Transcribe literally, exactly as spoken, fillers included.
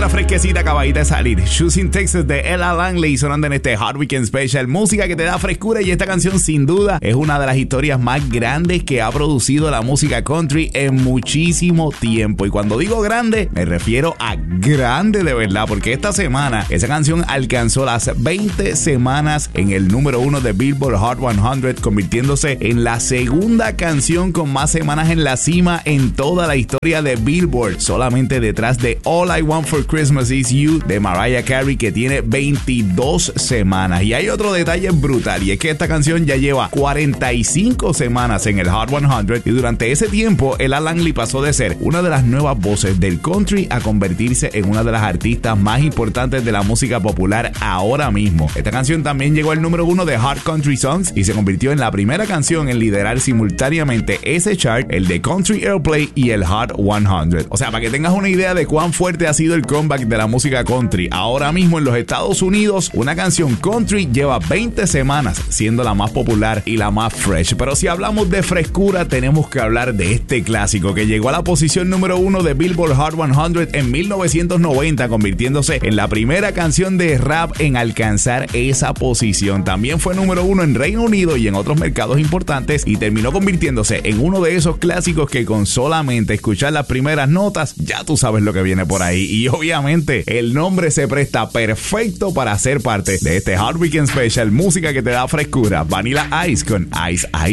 otra fresquecita acabadita de salir. Choosing Texas de Ella Langley sonando en este Hot Weekend Special. Música que te da frescura, y esta canción sin duda es una de las historias más grandes que ha producido la música country en muchísimo tiempo. Y cuando digo grande, me refiero a grande de verdad, porque esta semana esa canción alcanzó las veinte semanas en el número uno de Billboard Hot cien, convirtiéndose en la segunda canción con más semanas en la cima en toda la historia de Billboard, solamente detrás de All I Want for Christmas Is You de Mariah Carey, que tiene veintidós semanas. Y hay otro detalle brutal, y es que esta canción ya lleva cuarenta y cinco semanas en el Hot cien, y durante ese tiempo Ella Langley pasó de ser una de las nuevas voces del country a convertirse en una de las artistas más importantes de la música popular ahora mismo. Esta canción también llegó al número uno de Hot Country Songs y se convirtió en la primera canción en liderar simultáneamente ese chart, el de Country Airplay y el Hot cien. O sea, para que tengas una idea de cuán fuerte ha sido el comeback de la música country, ahora mismo en los Estados Unidos una canción country lleva veinte semanas siendo la más popular y la más fresh. Pero si hablamos de frescura, tenemos que hablar de este clásico que llegó a la posición número uno de Billboard Hot cien en mil novecientos noventa, convirtiéndose en la primera canción de rap en alcanzar esa posición. También fue número uno en Reino Unido y en otros mercados importantes, y terminó convirtiéndose en uno de esos clásicos que con solamente escuchar las primeras notas ya tú sabes lo que viene por ahí. Y obviamente el nombre se presta perfecto para ser parte de este Hot Weekend Special, música que te da frescura. Vanilla Ice con Ice Ice